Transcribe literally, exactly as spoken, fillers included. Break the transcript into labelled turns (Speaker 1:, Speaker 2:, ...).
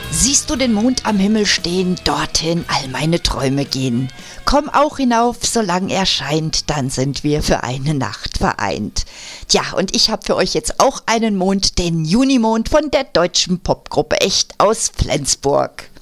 Speaker 1: Siehst du den Mond am Himmel stehen, dorthin all meine Träume gehen. Komm auch hinauf, solang er scheint, dann sind wir für eine Nacht vereint. Tja, und ich habe für euch jetzt auch einen Mond, den Junimond von der deutschen Popgruppe Echt aus Flensburg.